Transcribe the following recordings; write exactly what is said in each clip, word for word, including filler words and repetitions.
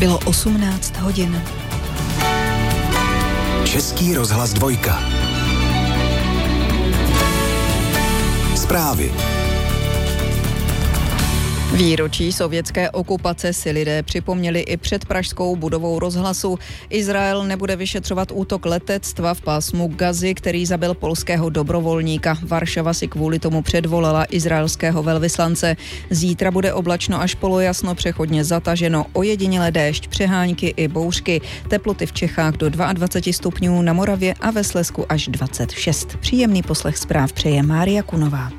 Bylo osmnáct hodin. Český rozhlas dvojka. Zprávy. Výročí sovětské okupace si lidé připomněli i před pražskou budovou rozhlasu. Izrael nebude vyšetřovat útok letectva v pásmu Gazy, který zabil polského dobrovolníka. Varšava si kvůli tomu předvolala izraelského velvyslance. Zítra bude oblačno až polojasno, přechodně zataženo, ojedinělé déšť, přehánky i bouřky. Teploty v Čechách do dvacet dva stupňů, na Moravě a ve Slezsku až dvacet šest. Příjemný poslech zpráv přeje Mária Kunová.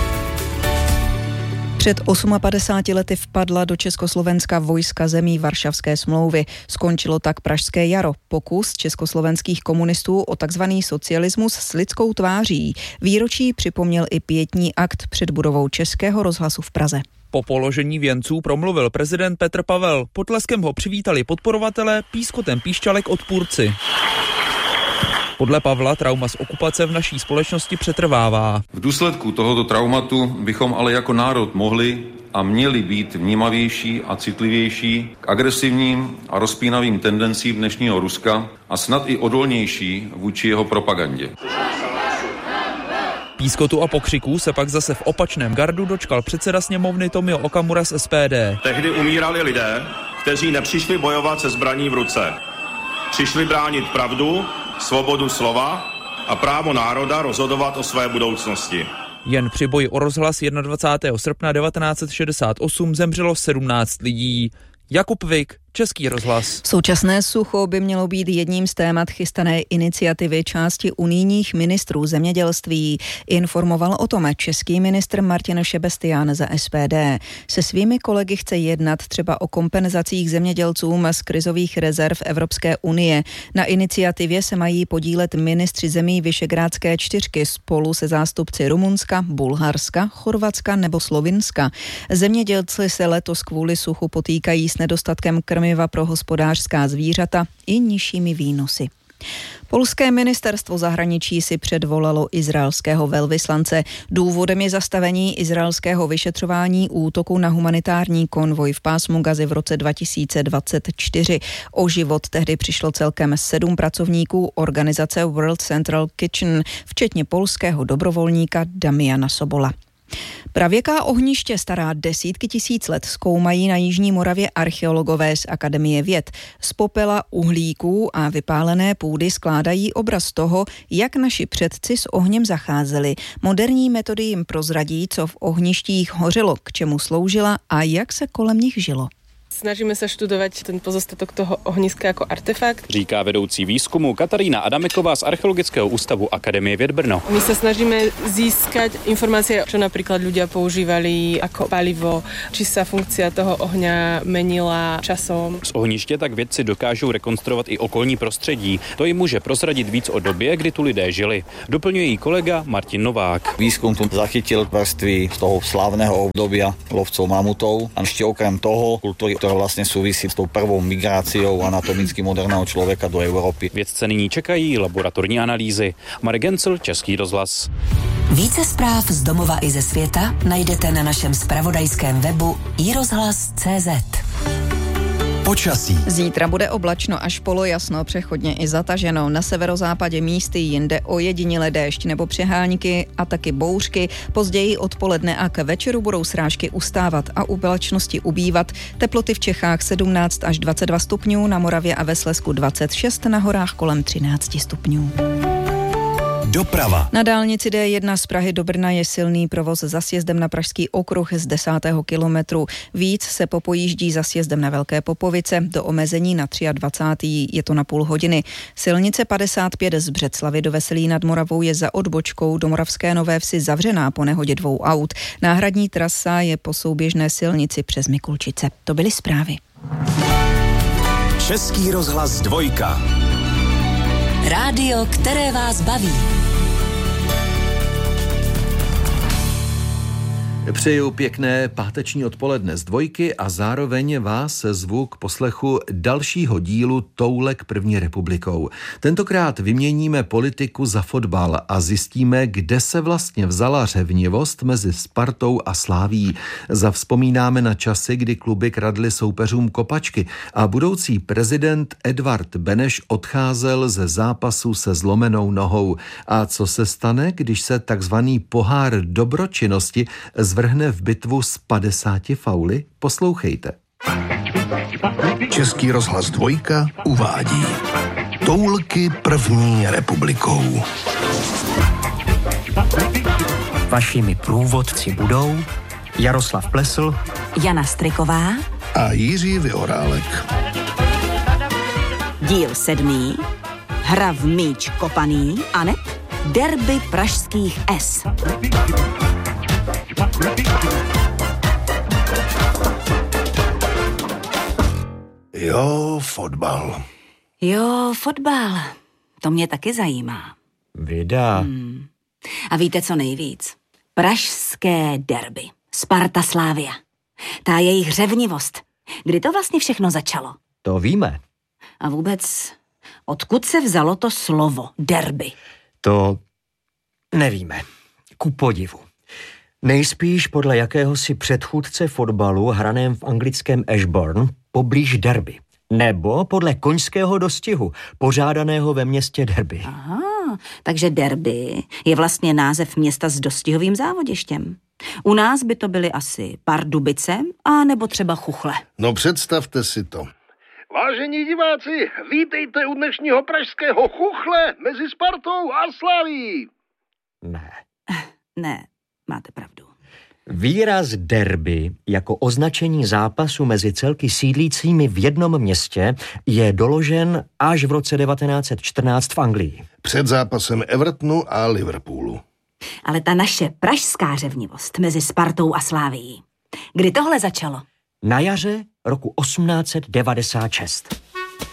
Před padesát osmi lety vpadla do Československa vojska zemí Varšavské smlouvy. Skončilo tak pražské jaro, pokus československých komunistů o takzvaný socialismus s lidskou tváří. Výročí připomněl i pietní akt před budovou Českého rozhlasu v Praze. Po položení věnců promluvil prezident Petr Pavel. Potleskem ho přivítali podporovatelé, pískotem píšťalek odpůrci. Podle Pavla trauma z okupace v naší společnosti přetrvává. V důsledku tohoto traumatu bychom ale jako národ mohli a měli být vnímavější a citlivější k agresivním a rozpínavým tendencím dnešního Ruska a snad i odolnější vůči jeho propagandě. Pískotu a pokřiků se pak zase v opačném gardu dočkal předseda sněmovny Tomio Okamura z S P D. Tehdy umírali lidé, kteří nepřišli bojovat se zbraní v ruce. Přišli bránit pravdu, svobodu slova a právo národa rozhodovat o své budoucnosti. Jen při boji o rozhlas dvacátého prvního srpna devatenáct set šedesát osm zemřelo sedmnáct lidí. Jakub Vik, Český rozhlas. Současné sucho by mělo být jedním z témat chystané iniciativy části unijních ministrů zemědělství. Informoval o tom český ministr Martin Šebestián za S P D. Se svými kolegy chce jednat třeba o kompenzacích zemědělcům z krizových rezerv Evropské unie. Na iniciativě se mají podílet ministři zemí Visegrádské čtyřky spolu se zástupci Rumunska, Bulharska, Chorvatska nebo Slovinska. Zemědělci se letos kvůli suchu potýkají s nedostatkem krmiva pro hospodářská zvířata i nižšími výnosy. Polské ministerstvo zahraničí si předvolalo izraelského velvyslance. Důvodem je zastavení izraelského vyšetřování útoku na humanitární konvoj v pásmu Gazy v roce dva tisíce dvacet čtyři. O život tehdy přišlo celkem sedm pracovníků organizace World Central Kitchen, včetně polského dobrovolníka Damiana Sobola. Pravěká ohniště stará desítky tisíc let zkoumají na jižní Moravě archeologové z Akademie věd. Z popela, uhlíků a vypálené půdy skládají obraz toho, jak naši předci s ohněm zacházeli. Moderní metody jim prozradí, co v ohništích hořelo, k čemu sloužila a jak se kolem nich žilo. Snažíme se študovat ten pozostatok toho ohniska jako artefakt. Říká vedoucí výzkumu Katarína Adameková z Archeologického ústavu Akademie věd Brno. My sa snažíme získať informácie, čo napríklad ľudia používali ako palivo, či sa funkcia toho ohňa menila časom. Z ohniště tak vědci dokážou rekonstruovat i okolní prostředí. To jim může prozradit víc o době, kdy tu lidé žili. Doplňuje jí kolega Martin Novák. Výzkum tu zachytil vrstvy z toho slávneho obdobia lovcov mamutov a ešte okrem toho kultúry, ktorá vlastne súvisí s tou prvou migráciou anatomicky moderného člověka do Evropy. Vědce nyní čekají laboratorní analýzy. Marek Gencel, Český rozhlas. Více zpráv z domova i ze světa najdete na našem zpravodajském webu i rozhlas tečka cé zet. Počasí. Zítra bude oblačno až polojasno, přechodně i zataženo. Na severozápadě místy jinde ojedinělé déšť nebo přehánky a taky bouřky. Později odpoledne a k večeru budou srážky ustávat a oblačnosti ubývat. Teploty v Čechách sedmnáct až dvacet dva stupňů, na Moravě a ve Slezsku dvacet šest, na horách kolem třináct stupňů. Doprava. Na dálnici D jedna z Prahy do Brna je silný provoz za sjezdem na Pražský okruh z desátého kilometru. Víc se popojíždí za sjezdem na Velké Popovice, do omezení na dvacátého třetího je to na půl hodiny. Silnice padesát pět z Břeclavy do Veselí nad Moravou je za odbočkou do Moravské Nové Vsi zavřená po nehodě dvou aut. Náhradní trasa je po souběžné silnici přes Mikulčice. To byly zprávy. Český rozhlas dvojka. Rádio, které vás baví. Přeju pěkné páteční odpoledne z Dvojky a zároveň vás zvu k poslechu dalšího dílu Toulek první republikou. Tentokrát vyměníme politiku za fotbal a zjistíme, kde se vlastně vzala řevnivost mezi Spartou a Slavií. Zavzpomínáme na časy, kdy kluby kradly soupeřům kopačky a budoucí prezident Edvard Beneš odcházel ze zápasu se zlomenou nohou. A co se stane, když se takzvaný pohár dobročinnosti zvrhne v bitvu s padesáti fauly? Poslouchejte. Český rozhlas Dvojka uvádí Toulky první republikou. Vašimi průvodci budou Jaroslav Plesl, Jana Striková a Jiří Vyhorálek. Díl sedmý. Hra v míč kopaný aneb derby pražských S. Jo, fotbal. Jo, fotbal. To mě taky zajímá. Vida. Hmm. A víte, co nejvíc? Pražské derby. Sparta Slavia. Ta jejich řevnivost. Kdy to vlastně všechno začalo? To víme. A vůbec, odkud se vzalo to slovo derby? To nevíme. Ku podivu. Nejspíš podle jakéhosi předchůdce fotbalu hraném v anglickém Ashbourne poblíž Derby. Nebo podle koňského dostihu, pořádaného ve městě Derby. Aha, takže Derby je vlastně název města s dostihovým závodištěm. U nás by to byly asi Pardubice a nebo třeba Chuchle. No představte si to. Vážení diváci, vítejte u dnešního pražského Chuchle mezi Spartou a Slavií. Ne. Ne, máte pravdu. Výraz derby jako označení zápasu mezi celky sídlícími v jednom městě je doložen až v roce devatenáct set čtrnáct v Anglii. Před zápasem Evertonu a Liverpoolu. Ale ta naše pražská řevnivost mezi Spartou a Slavií. Kdy tohle začalo? Na jaře roku osmnáct set devadesát šest.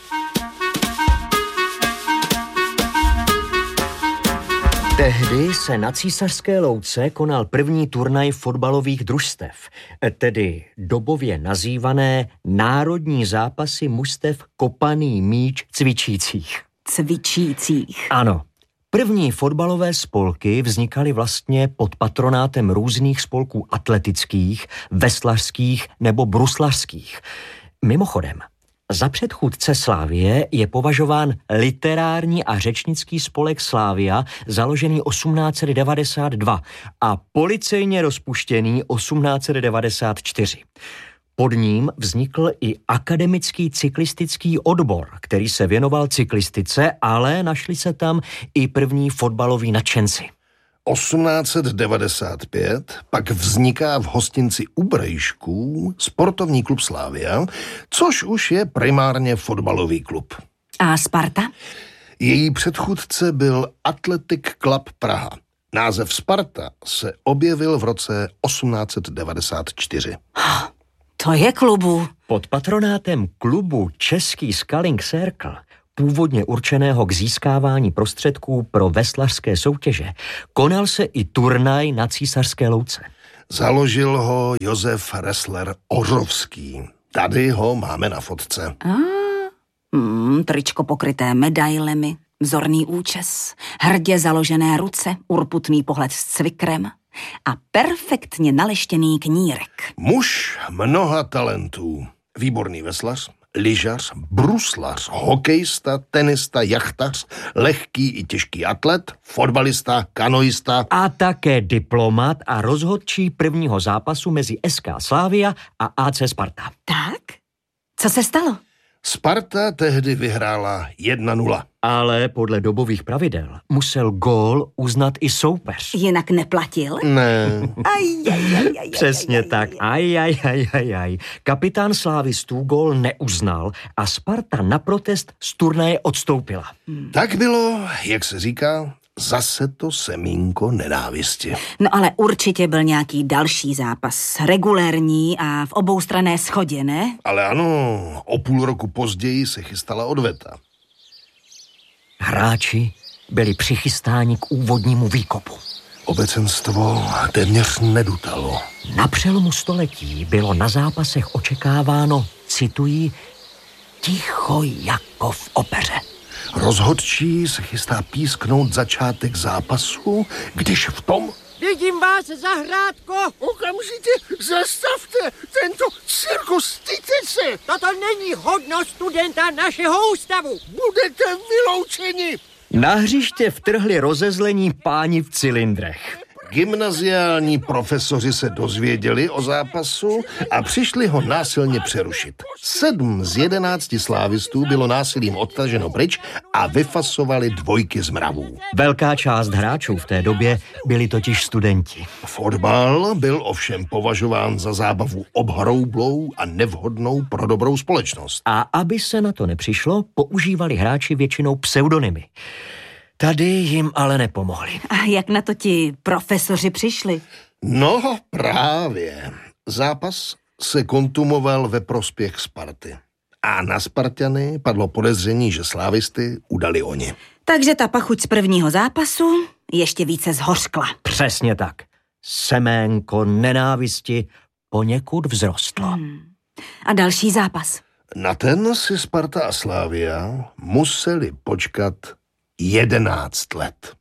Tehdy se na Císařské louce konal první turnaj fotbalových družstev, tedy dobově nazývané národní zápasy mužstev kopaný míč cvičících. Cvičících. Ano. První fotbalové spolky vznikaly vlastně pod patronátem různých spolků atletických, veslařských nebo bruslařských. Mimochodem, za předchůdce Slavie je považován literární a řečnický spolek Slavia, založený osmnáct set devadesát dva a policejně rozpuštěný osmnáct set devadesát čtyři. Pod ním vznikl i akademický cyklistický odbor, který se věnoval cyklistice, ale našli se tam i první fotbaloví nadšenci. osmnáct set devadesát pět pak vzniká v hostinci U Brejšků sportovní klub Slavia, což už je primárně fotbalový klub. A Sparta? Její předchůdce byl Athletic Club Praha. Název Sparta se objevil v roce osmnáct set devadesát čtyři. To je klubu. Pod patronátem klubu Český Sculling Circle, původně určeného k získávání prostředků pro veslařské soutěže, konal se i turnaj na Císařské louce. Založil ho Josef Ressler Ořovský. Tady ho máme na fotce. A, hmm, tričko pokryté medailemi, vzorný účes, hrdě založené ruce, urputný pohled s cvikrem a perfektně naleštěný knírek. Muž mnoha talentů. Výborný veslař, lyžař, bruslař, hokejista, tenista, jachtař, lehký i těžký atlet, fotbalista, kanoista. A také diplomat a rozhodčí prvního zápasu mezi S K Slavia a A C Sparta. Tak? Co se stalo? Sparta tehdy vyhrála jedna nula. Ale podle dobových pravidel musel gól uznat i soupeř. Jinak neplatil? Ne. Aj, aj, aj, aj, Přesně aj, tak. Aj, aj, aj, aj, aj. Kapitán slávistů gól neuznal a Sparta na protest z turnaje odstoupila. Hmm. Tak bylo, jak se říká, zase to semínko nenávisti. No ale určitě byl nějaký další zápas, regulérní a v oboustranné shodě, ne? Ale ano, o půl roku později se chystala odveta. Hráči byli přichystáni k úvodnímu výkopu. Obecenstvo téměř nedutalo. Na přelomu století bylo na zápasech očekáváno, cituji, ticho jako v opeře. Rozhodčí se chystá písknout začátek zápasu, když v tom... Vidím vás, zahrádko! Okamžitě zastavte tento cirkus, styďte se! Toto není hodno studenta našeho ústavu! Budete vyloučeni! Na hřiště vtrhli rozezlení páni v cylindrech. Gymnaziální profesoři se dozvěděli o zápasu a přišli ho násilně přerušit. Sedm z jedenácti slávistů bylo násilím odtaženo pryč a vyfasovali dvojky z mravů. Velká část hráčů v té době byli totiž studenti. Fotbal byl ovšem považován za zábavu obhroublou a nevhodnou pro dobrou společnost. A aby se na to nepřišlo, používali hráči většinou pseudonymy. Tady jim ale nepomohli. A jak na to ti profesoři přišli? No právě. Zápas se kontumoval ve prospěch Sparty. A na Sparťany padlo podezření, že slávisty udali oni. Takže ta pachuť z prvního zápasu ještě více zhořkla. Přesně tak. Seménko nenávisti poněkud vzrostlo. Hmm. A další zápas? Na ten si Sparta a Slavia museli počkat jedenáct let.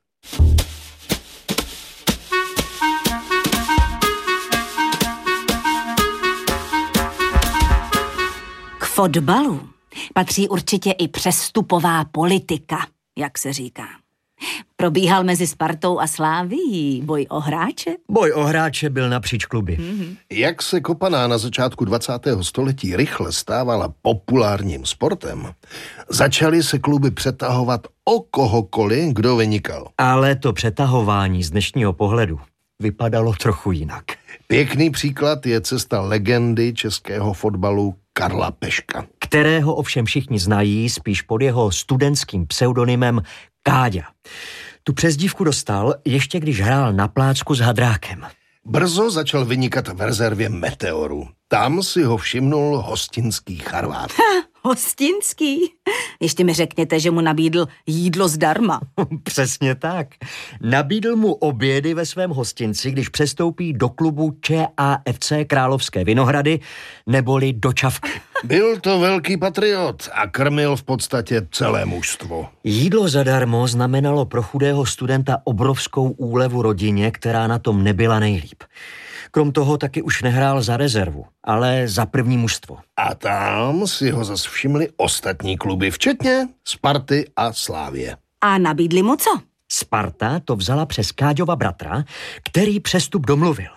K fotbalu patří určitě i přestupová politika, jak se říká. Probíhal mezi Spartou a Slavií boj o hráče? Boj o hráče byl napříč kluby. Mm-hmm. Jak se kopaná na začátku dvacátého století rychle stávala populárním sportem, začaly se kluby přetahovat o kohokoliv, kdo vynikal. Ale to přetahování z dnešního pohledu vypadalo trochu jinak. Pěkný příklad je cesta legendy českého fotbalu Karla Peška. Kterého ovšem všichni znají spíš pod jeho studentským pseudonymem Káďa. Tu přezdívku dostal ještě když hrál na plácku s Hadrákem. Brzo začal vynikat v rezervě Meteoru. Tam si ho všimnul hostinský Charvát. Ha, hostinský? Ještě mi řekněte, že mu nabídl jídlo zdarma. Přesně tak. Nabídl mu obědy ve svém hostinci, když přestoupí do klubu ČAFC Královské Vinohrady neboli do Čavky. Byl to velký patriot a krmil v podstatě celé mužstvo. Jídlo zadarmo znamenalo pro chudého studenta obrovskou úlevu rodině, která na tom nebyla nejlíp. Krom toho taky už nehrál za rezervu, ale za první mužstvo. A tam si ho zas všimli ostatní kluby, včetně Sparty a Slávie. A nabídli mu co? Sparta to vzala přes Káďova bratra, který přestup domluvil.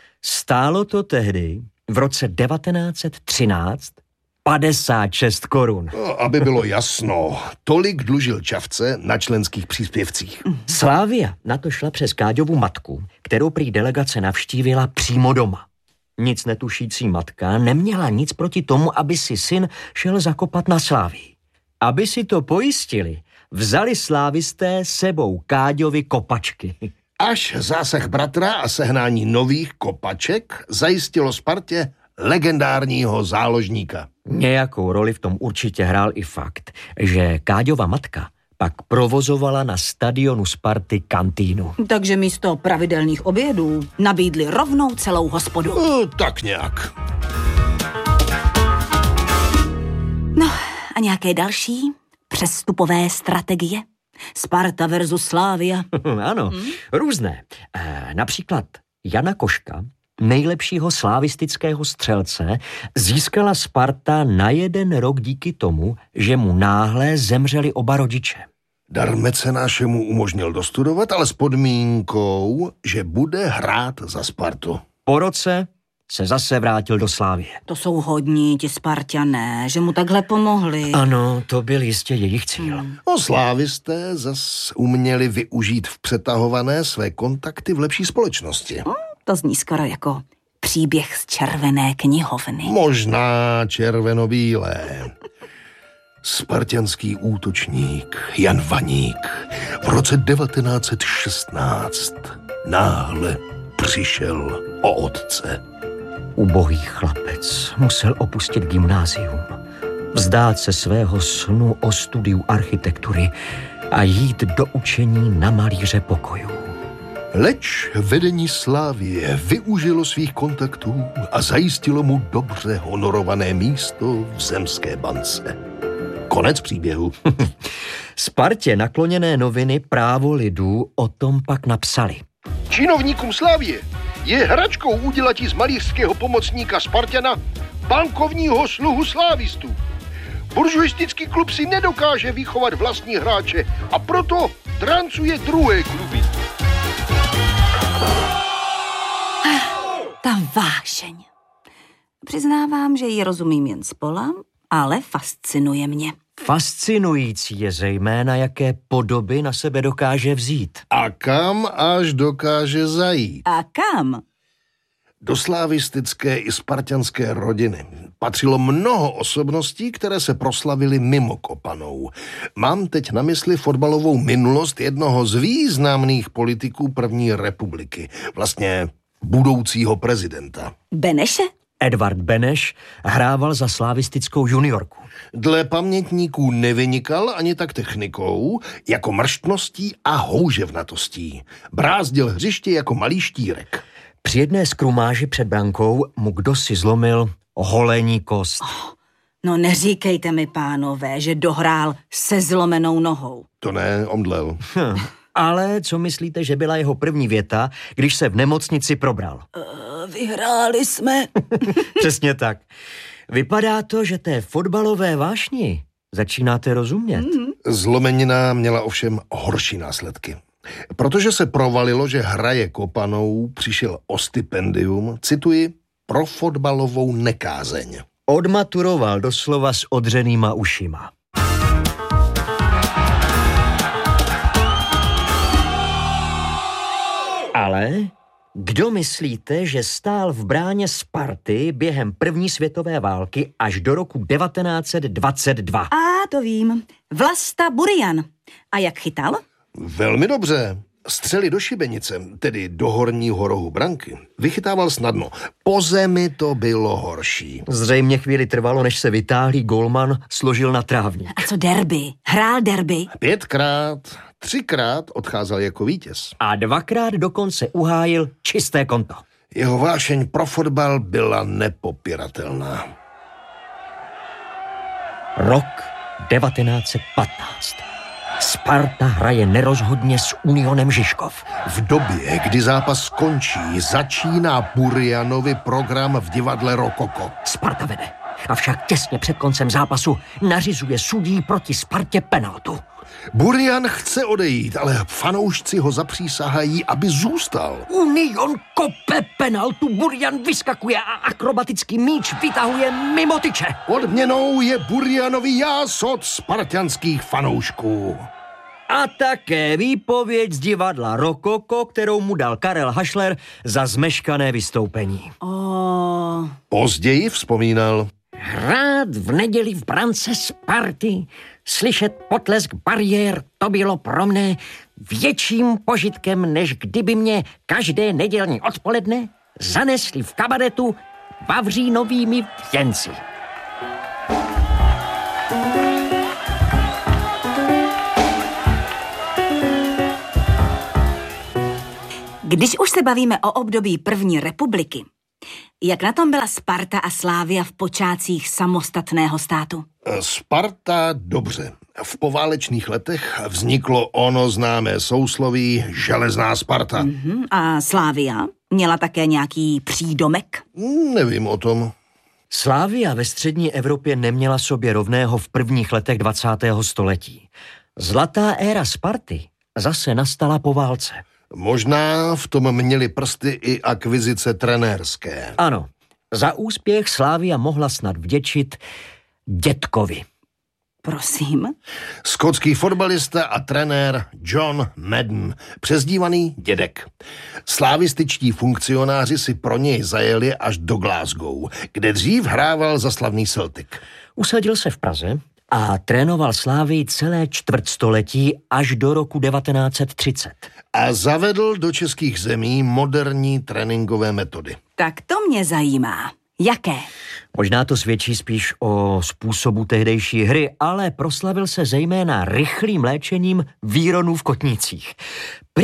Stálo to tehdy v roce devatenáct set třináct padesát šest korun. No, aby bylo jasno, tolik dlužil Čavce na členských příspěvcích. Slávia na to šla přes Káďovu matku, kterou prý delegace navštívila přímo doma. Nic netušící matka neměla nic proti tomu, aby si syn šel zakopat na Slávii. Aby si to pojistili, vzali slávisté sebou Káďovi kopačky. Až zásah bratra a sehnání nových kopaček zajistilo Spartě legendárního záložníka. Nějakou roli v tom určitě hrál i fakt, že Káďova matka pak provozovala na stadionu Sparty kantýnu. Takže místo pravidelných obědů nabídli rovnou celou hospodu. No, tak nějak. No a nějaké další přestupové strategie? Sparta versus Slavia. Ano, hmm? různé. E, například Jana Koška, nejlepšího slavistického střelce, získala Sparta na jeden rok díky tomu, že mu náhle zemřeli oba rodiče. Dar mecenáše mu umožnil dostudovat, ale s podmínkou, že bude hrát za Spartu. Po roce se zase vrátil do Slávie. To jsou hodní ti Sparťané, že mu takhle pomohli. Ano, to byl jistě jejich cíl. Hmm. O slávisté zas uměli využít v přetahované své kontakty v lepší společnosti. Hmm, to zní skoro jako příběh z červené knihovny. Možná červenobílé. Spartanský útočník Jan Vaník v roce devatenáct set šestnáct náhle přišel o otce. Ubohý chlapec musel opustit gymnázium, vzdát se svého snu o studiu architektury a jít do učení na malíře pokojů. Leč vedení Slávie využilo svých kontaktů a zajistilo mu dobře honorované místo v zemské bance. Konec příběhu. Spartě nakloněné noviny Právo lidu o tom pak napsali. Činovníkům Slávie je hračkou udělatí z malířského pomocníka Spartana bankovního sluhu slávistů. Buržuistický klub si nedokáže vychovat vlastní hráče a proto drancuje druhé kluby. Ta vášeň. Přiznávám, že ji rozumím jen spola, ale fascinuje mě. Fascinující je zejména, jaké podoby na sebe dokáže vzít. A kam až dokáže zajít? A kam? Do slavistické i spartanské rodiny patřilo mnoho osobností, které se proslavily mimo kopanou. Mám teď na mysli fotbalovou minulost jednoho z významných politiků první republiky, vlastně budoucího prezidenta. Beneše? Edvard Beneš hrával za slavistickou juniorku. Dle pamětníků nevynikal ani tak technikou, jako mrštností a houževnatostí. Brázdil hřiště jako malý štírek. Při jedné skrumáži před brankou mu kdosi zlomil holení kost. Oh, no neříkejte mi, pánové, že dohrál se zlomenou nohou. To ne, omdlel. Hm. Ale co myslíte, že byla jeho první věta, když se v nemocnici probral? Uh, vyhráli jsme. Přesně tak. Vypadá to, že té fotbalové vášni začínáte rozumět. Mm-hmm. Zlomenina měla ovšem horší následky. Protože se provalilo, že hraje kopanou, přišel o stipendium, cituji, pro fotbalovou nekázeň. Odmaturoval doslova s odřenýma ušima. Ale kdo myslíte, že stál v bráně Sparty během první světové války až do roku devatenáct set dvacet dva? A to vím. Vlasta Burian. A jak chytal? Velmi dobře. Střely do šibenice, tedy do horního rohu branky, vychytával snadno. Po zemi to bylo horší. Zřejmě chvíli trvalo, než se vytáhlý golman složil na trávník. A co derby? Hrál derby? Pětkrát, třikrát odcházel jako vítěz. A dvakrát dokonce uhájil čisté konto. Jeho vášeň pro fotbal byla nepopiratelná. Rok devatenáct set patnáct. Sparta hraje nerozhodně s Unionem Žižkov. V době, kdy zápas skončí, začíná Burianovi program v divadle Rokoko. Sparta vede, avšak těsně před koncem zápasu nařizuje sudí proti Spartě penaltu. Burian chce odejít, ale fanoušci ho zapřísahají, aby zůstal. Union kope penaltu, Burian vyskakuje a akrobatický míč vytahuje mimo tyče. Odměnou je Burianovi jásot spartanských fanoušků. A také výpověď z divadla Rokoko, kterou mu dal Karel Hašler za zmeškané vystoupení. Oh. Později vzpomínal. Hrát v neděli v brance Sparty, slyšet potlesk bariér, to bylo pro mne větším požitkem, než kdyby mě každé nedělní odpoledne zanesli v kabaretu vavřínovými věnci. Když už se bavíme o období první republiky, jak na tom byla Sparta a Slavia v počátcích samostatného státu? Sparta dobře. V poválečných letech vzniklo ono známé sousloví Železná Sparta. Mm-hmm. A Slavia měla také nějaký přídomek? Nevím o tom. Slavia ve střední Evropě neměla sobě rovného v prvních letech dvacátého století. Zlatá éra Sparty zase nastala po válce. Možná v tom měli prsty i akvizice trenérské. Ano, za úspěch Slavia mohla snad vděčit dědkovi. Prosím? Skotský fotbalista a trenér John Madden, přezdívaný Dědek. Slavističtí funkcionáři si pro něj zajeli až do Glasgow, kde dřív hrával za slavný Celtic. Usadil se v Praze a trénoval Slavii celé čtvrtstoletí až do roku devatenáct set třicet. A zavedl do českých zemí moderní tréninkové metody. Tak to mě zajímá. Jaké? Možná to svědčí spíš o způsobu tehdejší hry, ale proslavil se zejména rychlým léčením výronů v kotnících. Prý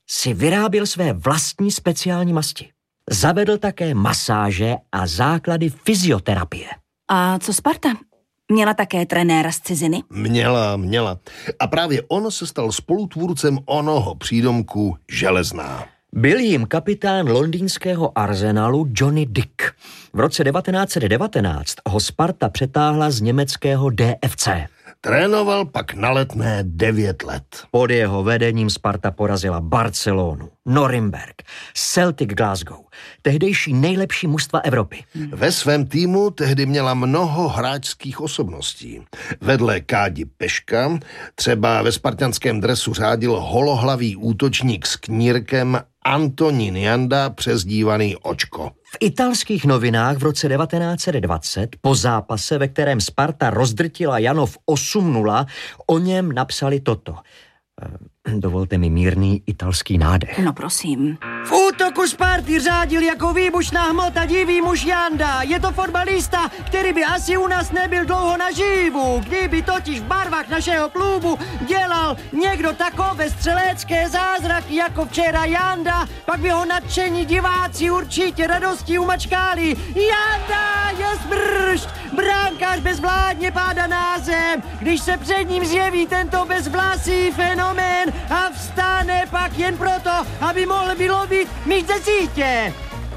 si vyráběl své vlastní speciální masti. Zavedl také masáže a základy fyzioterapie. A co Sparta? Měla také trenéra z ciziny? Měla, měla. A právě on se stal spolutvůrcem onoho přídomku Železná. Byl jim kapitán londýnského Arsenalu Johnny Dick. V roce devatenáct set devatenáct ho Sparta přetáhla z německého D F C. Trénoval pak na Letné devět let. Pod jeho vedením Sparta porazila Barcelonu, Norimberk, Celtic Glasgow, tehdejší nejlepší mužstva Evropy. Ve svém týmu tehdy měla mnoho hráčských osobností. Vedle Kádi Peška třeba ve spartanském dresu řádil holohlavý útočník s knírkem Antonín Janda, přezdívaný Očko. V italských novinách v roce devatenáct set dvacet po zápase, ve kterém Sparta rozdrtila Janov osm nula, o něm napsali toto. Dovolte mi mírný italský nádech. No prosím. V útoku Sparty řádil jako výbušná hmota divý muž Janda. Je to fotbalista, který by asi u nás nebyl dlouho naživu. Kdyby totiž v barvách našeho klubu dělal někdo takové střelecké zázraky jako včera Janda, pak by ho nadšení diváci určitě radostí umačkali. Janda je zbršť! Brankář bezvládně pádá na zem, když se před ním zjeví tento bezvlasý fenomén a vstane pak jen proto, aby mohl vylovit míč ze sítě.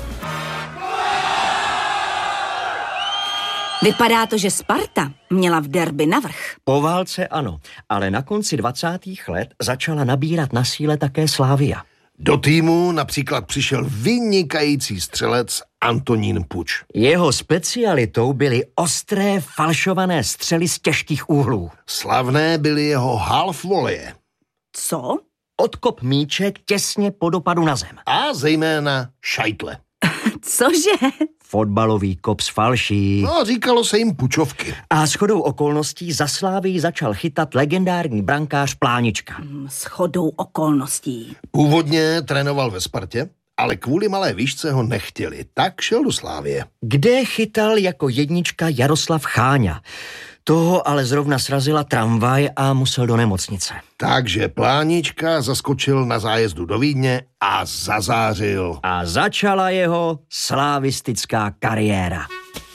Vypadá to, že Sparta měla v derby navrch. Po válce ano, ale na konci dvacátých let začala nabírat na síle také Slavia. Do týmu například přišel vynikající střelec Antonín Puč. Jeho specialitou byly ostré falšované střely z těžkých úhlů. Slavné byly jeho half voleje. Co? Odkop míček těsně po dopadu na zem. A zejména šajtle. Cože? Fotbalový kop z falší. No, říkalo se jim pučovky. A shodou okolností za Slávii začal chytat legendární brankář Plánička. Shodou okolností. Původně trénoval ve Spartě, ale kvůli malé výšce ho nechtěli, tak šel do Slávie. Kde chytal jako jednička Jaroslav Cháňa. Toho ale zrovna srazila tramvaj a musel do nemocnice. Takže Plánička zaskočil na zájezdu do Vídně a zazářil. A začala jeho slávistická kariéra.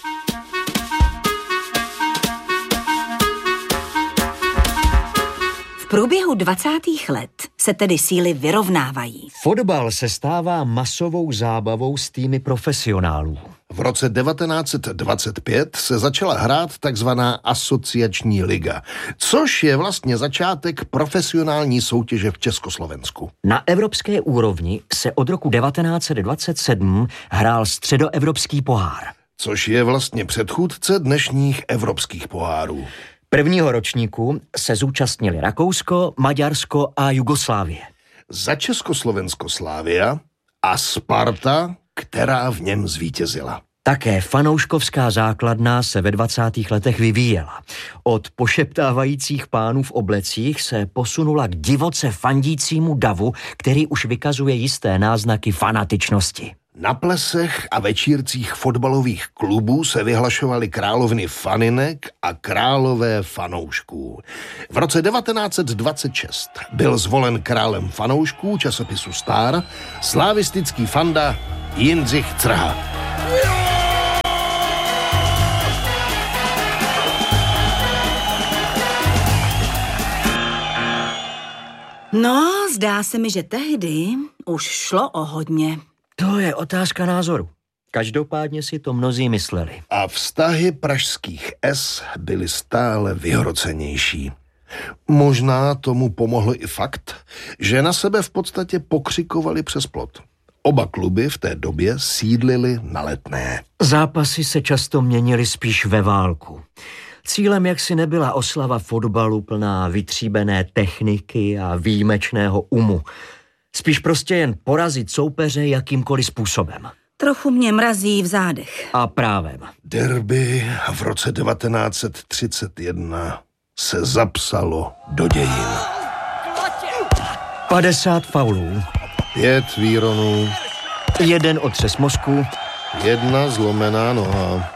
V průběhu dvacátých let se tedy síly vyrovnávají. Fotbal se stává masovou zábavou s týmy profesionálů. V roce devatenáct set dvacet pět se začala hrát takzvaná asociační liga, což je vlastně začátek profesionální soutěže v Československu. Na evropské úrovni se od roku devatenáct set dvacet sedm hrál středoevropský pohár. Což je vlastně předchůdce dnešních evropských pohárů. Prvního ročníku se zúčastnili Rakousko, Maďarsko a Jugoslávie. Za Československo Slavia a Sparta, která v něm zvítězila. Také fanouškovská základna se ve dvacátých letech vyvíjela. Od pošeptávajících pánů v oblecích se posunula k divoce fandícímu davu, který už vykazuje jisté náznaky fanatičnosti. Na plesech a večírcích fotbalových klubů se vyhlašovaly královny faninek a králové fanoušků. V roce devatenáct set dvacet šest byl zvolen králem fanoušků časopisu Star slavistický fanda Jindřich Crha. No, zdá se mi, že tehdy už šlo o hodně. To je otázka názoru. Každopádně si to mnozí mysleli. A vztahy pražských S byly stále vyhrocenější. Možná tomu pomohl i fakt, že na sebe v podstatě pokřikovali přes plot. Oba kluby v té době sídlily na Letné. Zápasy se často měnily spíš ve válku. Cílem jaksi nebyla oslava fotbalu plná vytříbené techniky a výjimečného umu. Spíš prostě jen porazit soupeře jakýmkoliv způsobem. Trochu mě mrazí v zádech. A právem. Derby v roce devatenáct set třicet jedna se zapsalo do dějin. padesát faulů. Pět výronů. Jeden otřes mozku. Jedna zlomená noha.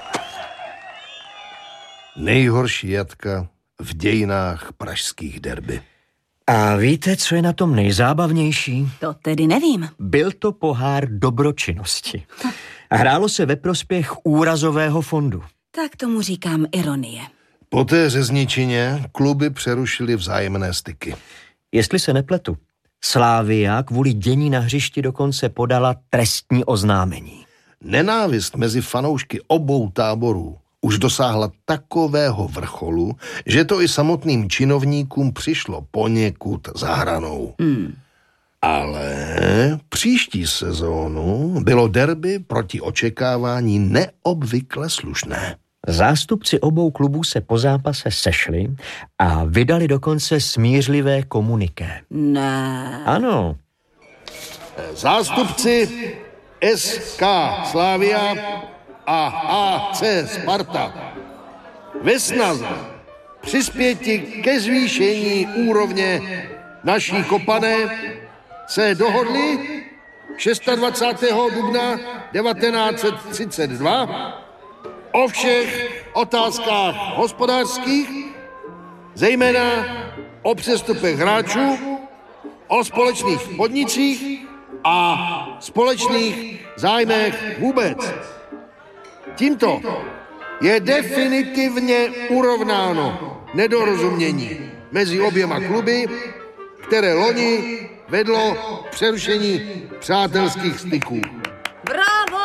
Nejhorší jatka v dějinách pražských derby. A víte, co je na tom nejzábavnější? To tedy nevím. Byl to pohár dobročinnosti. A hrálo se ve prospěch úrazového fondu. Tak tomu říkám ironie. Po té řezničině kluby přerušily vzájemné styky. Jestli se nepletu, Slavia kvůli dění na hřišti dokonce podala trestní oznámení. Nenávist mezi fanoušky obou táborů už dosáhla takového vrcholu, že to i samotným činovníkům přišlo poněkud za hranou. Hmm. Ale příští sezónu bylo derby proti očekávání neobvykle slušné. Zástupci obou klubů se po zápase sešli a vydali dokonce smířlivé komuniké. Ne. Ano. Zástupci S K Slavia a A C Sparta ve snaze přispěti ke zvýšení úrovně naší kopané se dohodli dvacátého šestého dubna devatenáct set třicet dva o všech otázkách hospodářských, zejména o přestupech hráčů, o společných podnicích a společných zájmech vůbec. Tímto je definitivně urovnáno nedorozumění mezi oběma kluby, které loni vedlo k přerušení přátelských styků. Bravo!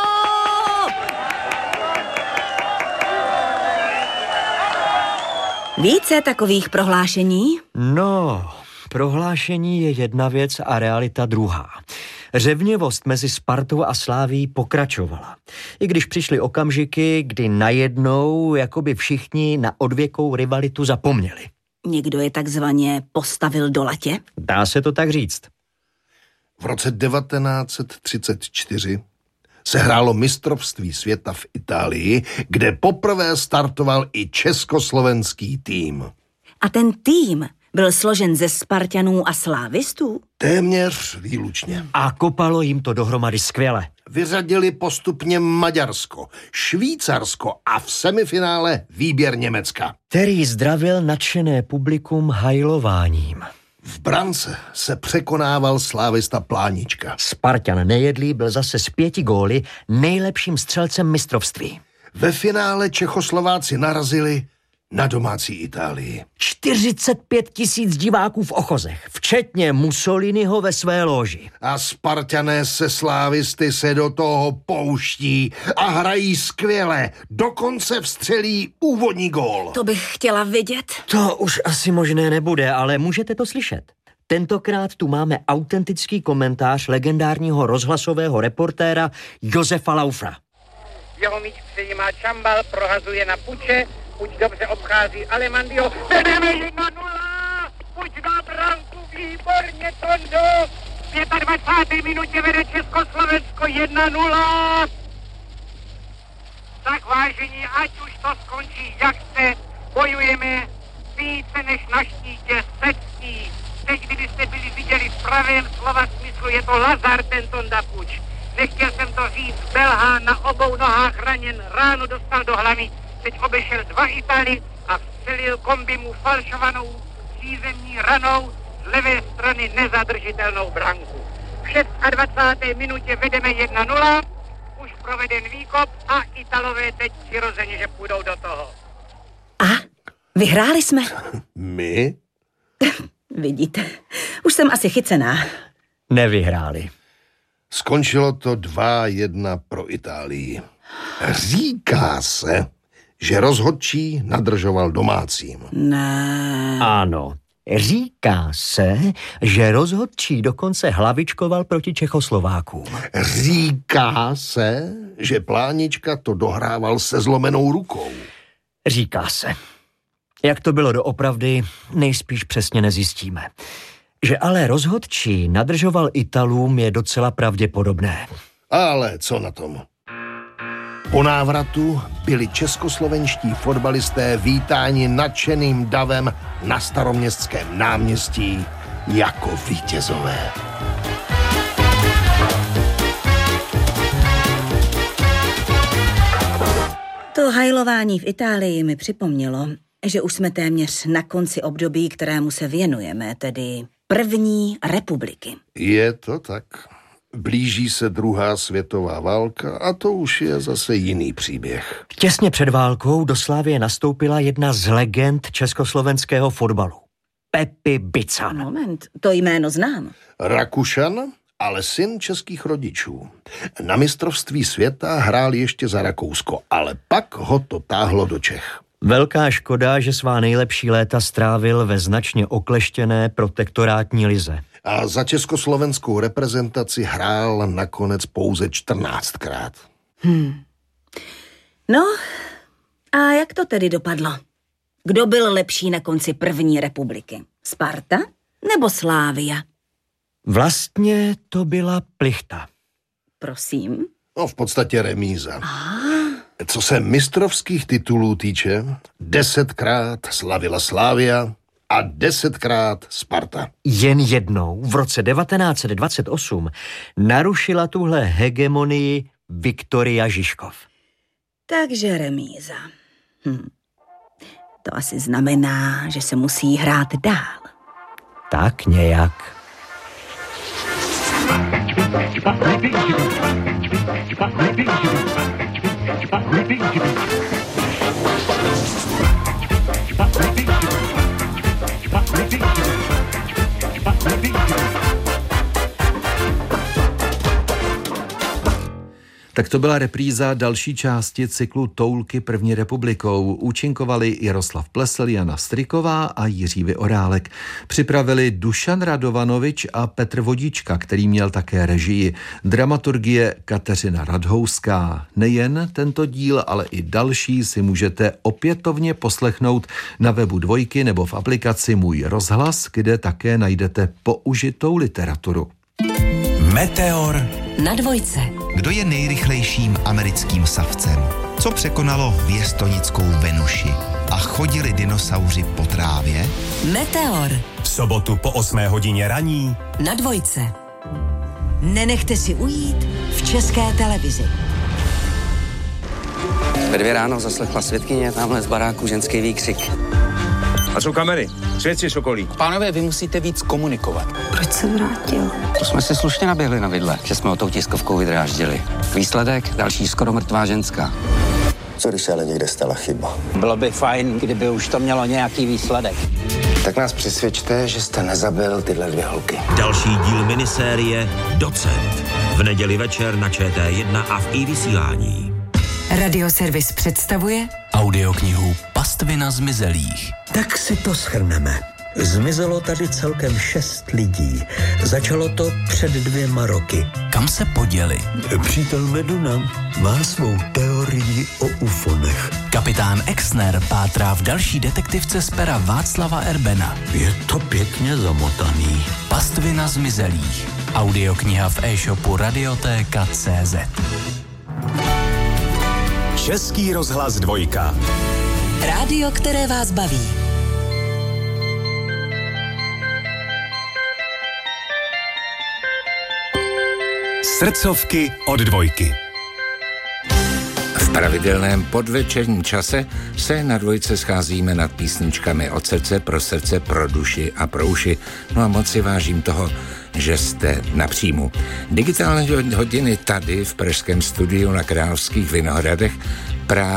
Více takových prohlášení? No, prohlášení je jedna věc a realita druhá. Řevnivost mezi Spartou a Slavií pokračovala. I když přišly okamžiky, kdy najednou jakoby všichni na odvěkou rivalitu zapomněli. Někdo je takzvaně postavil do latě? Dá se to tak říct. V roce devatenáct set třicet čtyři se hrálo mistrovství světa v Itálii, kde poprvé startoval i československý tým. A ten tým byl složen ze Spartanů a slávistů? Téměř výlučně. A kopalo jim to dohromady skvěle. Vyřadili postupně Maďarsko, Švýcarsko a v semifinále výběr Německa. Který zdravil nadšené publikum hajlováním. V brance se překonával slávista Plánička. Spartan Nejedlý byl zase s pěti góly nejlepším střelcem mistrovství. Ve finále Čechoslováci narazili na domácí Itálii. čtyřicet pět tisíc diváků v ochozech, včetně Mussoliniho ve své loži. A Spartané se slávisty se do toho pouští a hrají skvěle. Dokonce vstřelí úvodní gól. To bych chtěla vidět. To už asi možné nebude, ale můžete to slyšet. Tentokrát tu máme autentický komentář legendárního rozhlasového reportéra Josefa Laufra. Jeho míč přejímá Čambal, prohazuje na Puče, Puč dobře obchází Alemandio, vedeme jedna nula, Puč dá branku, výborně Tondo, v dvacáté páté minutě vede Československo jedna nula. Tak vážení, ať už to skončí, jak chce, bojujeme více než na štítě se ctí. Teď, kdybyste byli viděli v pravém slova smyslu, je to Lazar, ten Tonda Puč. Nechtěl jsem to říct, belhá na obou nohách raněn, ráno dostal do hlavy, teď obešel dva Italy a vstřelil kombi mu falšovanou přízemní ranou z levé strany nezadržitelnou branku. V dvacáté šesté minutě vedeme jedna nula, už proveden výkop a Italové teď přirozeně, že půjdou do toho. A vyhráli jsme. My? Vidíte, už jsem asi chycená. Nevyhráli. Skončilo to dva jedna pro Itálii. Říká se, že rozhodčí nadržoval domácím. Ne. Ano. Říká se, že rozhodčí dokonce hlavičkoval proti Čechoslovákům. Říká se, že Plánička to dohrával se zlomenou rukou. Říká se. Jak to bylo doopravdy, nejspíš přesně nezjistíme. Že ale rozhodčí nadržoval Italům je docela pravděpodobné. Ale co na tom? Po návratu byli českoslovenští fotbalisté vítáni nadšeným davem na Staroměstském náměstí jako vítězové. To hajlování v Itálii mi připomnělo, že už jsme téměř na konci období, kterému se věnujeme, tedy první republiky. Je to tak. Blíží se druhá světová válka a to už je zase jiný příběh. Těsně před válkou do Slavie nastoupila jedna z legend československého fotbalu. Pepi Bican. Moment, to jméno znám. Rakušan, ale syn českých rodičů. Na mistrovství světa hrál ještě za Rakousko, ale pak ho to táhlo do Čech. Velká škoda, že svá nejlepší léta strávil ve značně okleštěné protektorátní lize. A za československou reprezentaci hrál nakonec pouze čtrnáctkrát. Hmm. No, a jak to tedy dopadlo? Kdo byl lepší na konci první republiky? Sparta nebo Slávia? Vlastně to byla plichta. Prosím? No, v podstatě remíza. Co se mistrovských titulů týče, desetkrát slavila Slavia a desetkrát Sparta. Jen jednou v roce devatenáct set dvacet osm narušila tuhle hegemonii Viktoria Žižkov. Takže remíza. Hm. To asi znamená, že se musí hrát dál. Tak nějak. Tak to byla repríza další části cyklu Toulky první republikou. Účinkovali Jaroslav Plesl, Jana Striková a Jiří Vyorálek. Připravili Dušan Radovanovič a Petr Vodička, který měl také režii. Dramaturgie Kateřina Radhouská. Nejen tento díl, ale i další si můžete opětovně poslechnout na webu Dvojky nebo v aplikaci Můj rozhlas, kde také najdete použitou literaturu. Meteor na Dvojce. Kdo je nejrychlejším americkým savcem? Co překonalo věstonickou Venuši? A chodili dinosauři po trávě? Meteor. V sobotu po osmé hodině raní na Dvojce. Nenechte si ujít v České televizi. Ve dvě ráno zaslechla svědkyně tamhle z baráku ženský výkřik. A jsou kamery? Svědci Sokolí. Pánové, vy musíte víc komunikovat. Proč se vrátil? To jsme si slušně naběhli na vidle, že jsme o tou tiskovkou vydráždili. Výsledek, další skoro mrtvá ženská. Co když se ale někde stala chyba? Bylo by fajn, kdyby už to mělo nějaký výsledek. Tak nás přesvědčte, že jste nezabil tyhle dvě holky. Další díl minisérie Docent. V neděli večer na Č T jedna a v iVysílání. Radioservis představuje audioknihu Pastvina zmizelých. Tak si to shrneme. Zmizelo tady celkem šest lidí. Začalo to před dvěma roky. Kam se poděli? Přítel Meduna má svou teorii o ufonech. Kapitán Exner pátrá v další detektivce z pera Václava Erbena. Je to pěkně zamotaný. Pastvina zmizelých. Audiokniha v e-shopu Radiotéka tečka cé zet. Český rozhlas Dvojka. Rádio, které vás baví. Srdcovky od Dvojky. V pravidelném podvečerním čase se na Dvojce scházíme nad písničkami od srdce, pro srdce, pro duši a pro uši. No a moc si vážím toho, že jste na příjmu. Digitální hodiny tady v pražském studiu na Královských Vinohradech právě